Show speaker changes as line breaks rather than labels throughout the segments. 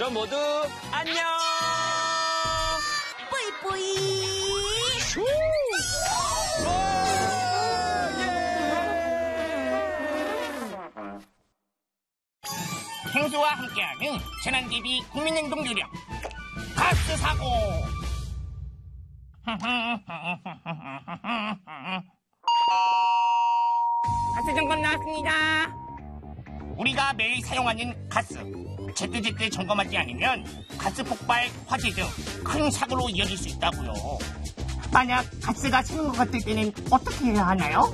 그럼 모두 안녕!
뿌이뿌이.
슈!
행수와 함께하는 재난대비 국민행동 요령 가스 사고. 가스 점검 나왔습니다. 우리가 매일 사용하는 가스 제때제때 점검하지 않으면 가스 폭발, 화재 등 큰 사고로 이어질 수 있다고요. 만약 가스가 새는 것 같을 때는 어떻게 해야 하나요?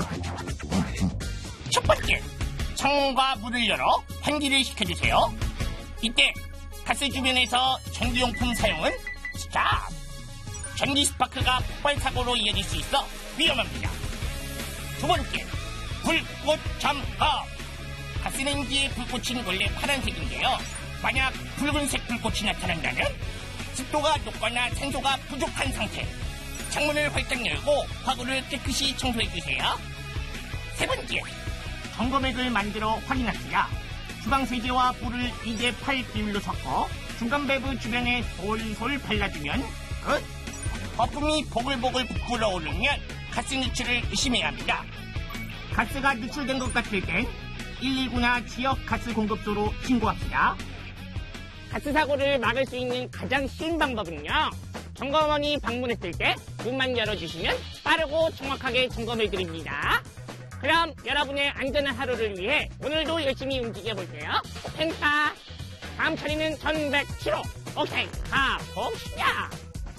첫 번째, 창문과 문을 열어 환기를 시켜주세요. 이때 가스 주변에서 전기용품 사용은 스탑! 전기 스파크가 폭발 사고로 이어질 수 있어 위험합니다. 두 번째, 불꽃 점검. 가스레인지의 불꽃은 원래 파란색인데요. 만약 붉은색 불꽃이 나타난다면 습도가 높거나 산소가 부족한 상태. 창문을 활짝 열고 화구를 깨끗이 청소해주세요. 세 번째, 점검액을 만들어 확인합시다. 주방세제와 물을 2대8 비율로 섞어 중간 밸브 주변에 솔솔 발라주면 끝. 거품이 보글보글 불어오르면 가스 누출을 의심해야 합니다. 가스가 누출된 것 같을 땐 119나 지역 가스 공급소로 신고합시다. 가스 사고를 막을 수 있는 가장 쉬운 방법은요, 점검원이 방문했을 때 문만 열어주시면 빠르고 정확하게 점검해드립니다. 그럼 여러분의 안전한 하루를 위해 오늘도 열심히 움직여볼게요. 펜타 다음 차례는 1107호. 오케이, 가봅시다.